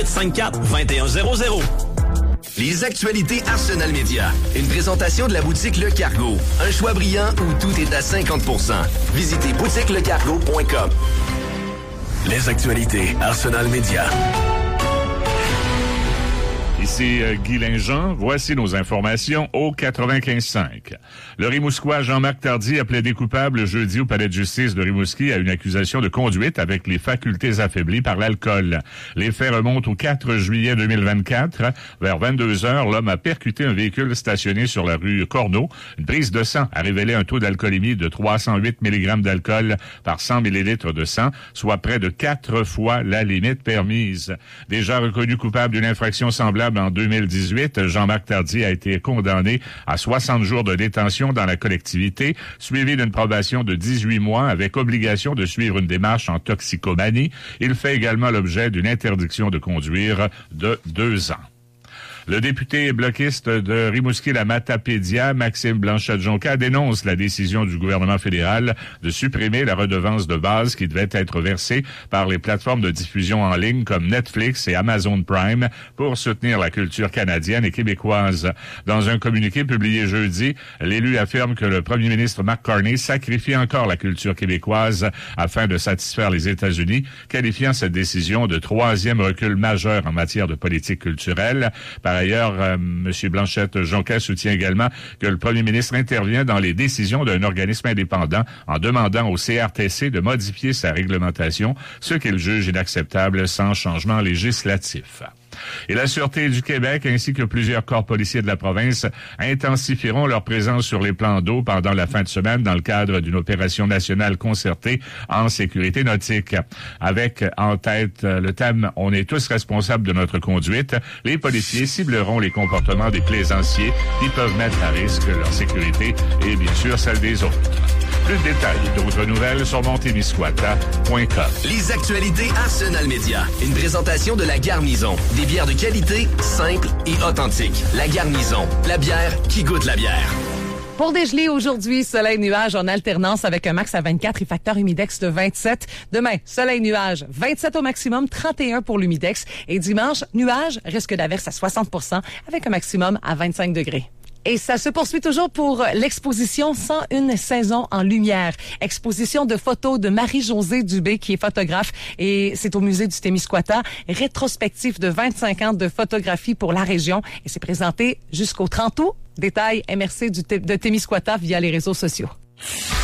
54-2100. Les actualités Arsenal Média. Une présentation de la boutique Le Cargo. Un choix brillant où tout est à 50%. Visitez boutiquelecargo.com. Les actualités Arsenal Média. Ici Guy Linjean, voici nos informations au 95.5. Le Rimouskois Jean-Marc Tardy a plaidé coupable jeudi au palais de justice de Rimouski à une accusation de conduite avec les facultés affaiblies par l'alcool. Les faits remontent au 4 juillet 2024. Vers 22 heures, l'homme a percuté un véhicule stationné sur la rue Corneau. Une prise de sang a révélé un taux d'alcoolémie de 308 mg d'alcool par 100 ml de sang, soit près de 4 fois la limite permise. Déjà reconnu coupable d'une infraction semblable en 2018, Jean-Marc Tardy a été condamné à 60 jours de détention dans la collectivité, suivi d'une probation de 18 mois avec obligation de suivre une démarche en toxicomanie. Il fait également l'objet d'une interdiction de conduire de 2 ans. Le député bloquiste de Rimouski-la-Matapédia, Maxime Blanchette-Jonca, dénonce la décision du gouvernement fédéral de supprimer la redevance de base qui devait être versée par les plateformes de diffusion en ligne comme Netflix et Amazon Prime pour soutenir la culture canadienne et québécoise. Dans un communiqué publié jeudi, l'élu affirme que le premier ministre Mark Carney sacrifie encore la culture québécoise afin de satisfaire les États-Unis, qualifiant cette décision de troisième recul majeur en matière de politique culturelle. Par ailleurs, M. Blanchette-Jonca soutient également que le premier ministre intervient dans les décisions d'un organisme indépendant en demandant au CRTC de modifier sa réglementation, ce qu'il juge inacceptable sans changement législatif. Et la Sûreté du Québec ainsi que plusieurs corps policiers de la province intensifieront leur présence sur les plans d'eau pendant la fin de semaine dans le cadre d'une opération nationale concertée en sécurité nautique. Avec en tête le thème « On est tous responsables de notre conduite », les policiers cibleront les comportements des plaisanciers qui peuvent mettre à risque leur sécurité et bien sûr celle des autres. Plus de détails et d'autres nouvelles sur montémiscouata.com. Les actualités Arsenal Média. Une présentation de La Garnison. Des bières de qualité, simples et authentiques. La Garnison. La bière qui goûte la bière. Pour dégeler aujourd'hui, soleil-nuage en alternance avec un max à 24 et facteur humidex de 27. Demain, soleil-nuage, 27 au maximum, 31 pour l'humidex. Et dimanche, nuage, risque d'averse à 60% avec un maximum à 25 degrés. Et ça se poursuit toujours pour l'exposition 101 saisons en lumière. Exposition de photos de Marie-Josée Dubé, qui est photographe, et c'est au musée du Témiscouata. Rétrospectif de 25 ans de photographie pour la région. Et c'est présenté jusqu'au 30 août. Détail MRC de Témiscouata via les réseaux sociaux.